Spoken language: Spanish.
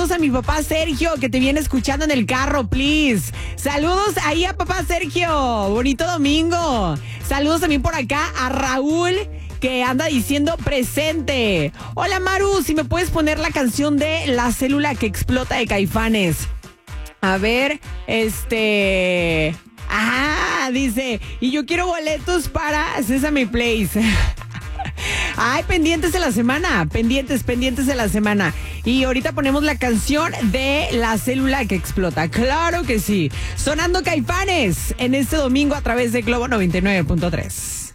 saludos a mi papá Sergio, que te viene escuchando en el carro, please. Saludos ahí a papá Sergio. Bonito domingo. Saludos también por acá a Raúl, que anda diciendo presente. Hola Maru, si me puedes poner la canción de La Célula que Explota de Caifanes. A ver, dice, y yo quiero boletos para Sesame Place. Ay, pendientes de la semana, pendientes de la semana. Y ahorita ponemos la canción de La Célula que Explota. Claro que sí. Sonando Caifanes en este domingo a través de Globo 99.3.